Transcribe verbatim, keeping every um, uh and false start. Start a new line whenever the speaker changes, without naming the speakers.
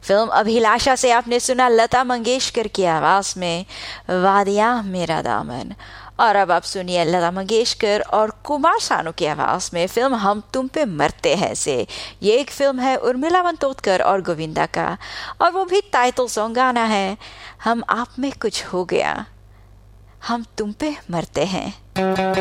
Film अभिलाषा से आपने सुना लता मंगेशकर की आवाज में वादियाँ मेरा दामन। और अब आप सुनिए लता मंगेशकर और कुमार सानू की आवाज में फिल्म हम तुम पे मरते हैं से। ये एक फिल्म है उर्मिला मातोंडकर और गोविंदा का, और वो भी टाइटल सॉन्ग गाना है हम आप में कुछ हो गया, हम तुम पे मरते हैं।